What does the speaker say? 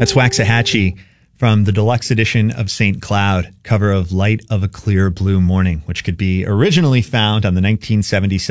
That's Waxahachie from the deluxe edition of St. Cloud, cover of Light of a Clear Blue Morning, which could be originally found on the 1977